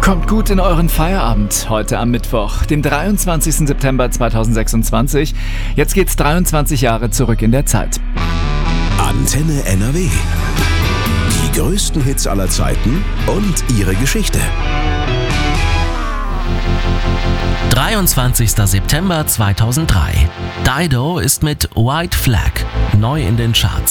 Kommt gut in euren Feierabend heute am Mittwoch, dem 23. September 2026. Jetzt geht's 23 Jahre zurück in der Zeit. Antenne NRW. Die größten Hits aller Zeiten und ihre Geschichte. 23. September 2003. Dido ist mit White Flag neu in den Charts.